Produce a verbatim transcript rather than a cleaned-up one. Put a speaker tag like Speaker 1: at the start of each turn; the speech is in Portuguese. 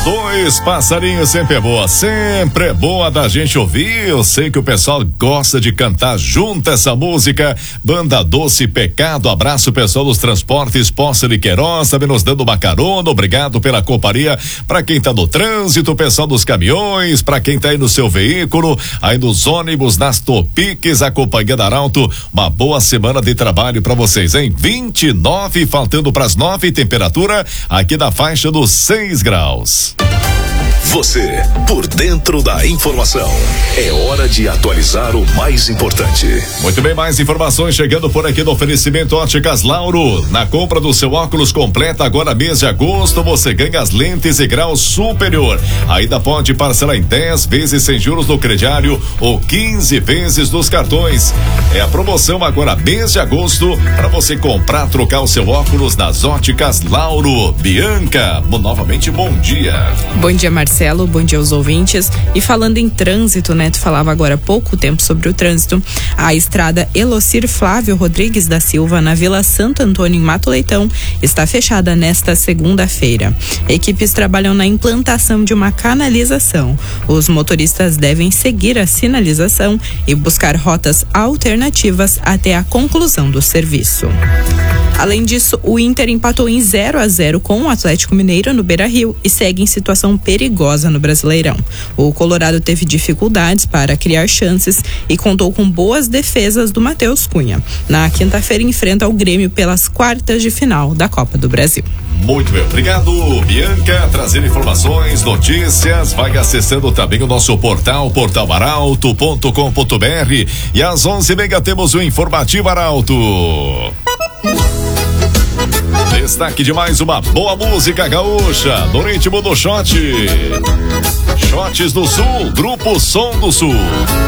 Speaker 1: Dois passarinhos sempre é boa, sempre é boa da gente ouvir. Eu sei que o pessoal gosta de cantar junto essa música. Banda Doce Pecado, abraço pessoal dos transportes Poça de Queiroz, também nos dando uma carona, obrigado pela companhia. Pra quem tá no trânsito, pessoal dos caminhões, pra quem tá aí no seu veículo, aí nos ônibus, nas Topiques, acompanhando Arauto, uma boa semana de trabalho pra vocês, hein? vinte e nove, faltando pras nove, temperatura aqui na faixa dos seis graus.
Speaker 2: Você, por dentro da informação. É hora de atualizar o mais importante.
Speaker 1: Muito bem, mais informações chegando por aqui no oferecimento Óticas Lauro. Na compra do seu óculos completa agora mês de agosto, você ganha as lentes e grau superior. Ainda pode parcelar em dez vezes sem juros no crediário ou quinze vezes nos cartões. É a promoção agora mês de agosto para você comprar, trocar o seu óculos nas Óticas Lauro. Bianca, novamente bom dia.
Speaker 3: Bom dia, Marcelo. Bom dia aos ouvintes. E falando em trânsito, né? Tu falava agora há pouco tempo sobre o trânsito. A estrada Elocir Flávio Rodrigues da Silva, na Vila Santo Antônio, em Mato Leitão, está fechada nesta segunda-feira. Equipes trabalham na implantação de uma canalização. Os motoristas devem seguir a sinalização e buscar rotas alternativas até a conclusão do serviço. Além disso, o Inter empatou em zero a zero com o Atlético Mineiro no Beira-Rio e segue em situação perigosa no Brasileirão. O Colorado teve dificuldades para criar chances e contou com boas defesas do Matheus Cunha. Na quinta-feira enfrenta o Grêmio pelas quartas de final da Copa do Brasil.
Speaker 1: Muito bem, obrigado, Bianca, trazendo informações, notícias. Vai acessando também o nosso portal, portal arauto ponto com ponto br, e às onze e meia temos o informativo Arauto. Destaque de mais uma boa música gaúcha, no ritmo do shot. Shots do Sul, Grupo Som do Sul.